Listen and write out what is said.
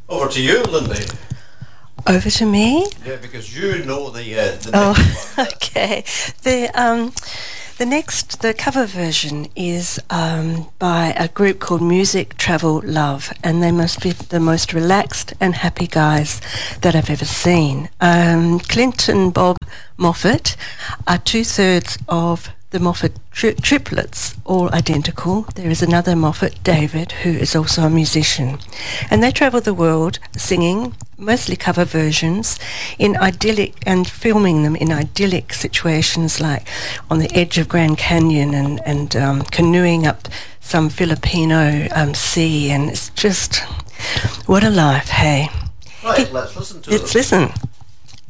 Over to you, Lindy. Over to me? Yeah, because you know the next one. Okay. The cover version is by a group called Music Travel Love, and they must be the most relaxed and happy guys that I've ever seen. Clint and Bob Moffat are 2/3 of the Moffat triplets, all identical. There is another Moffat, David, who is also a musician. And they travel the world singing, mostly cover versions, in idyllic, and filming them in idyllic situations like on the edge of Grand Canyon and canoeing up some Filipino sea. And it's just, what a life, hey? Right, let's listen to Let's them. listen.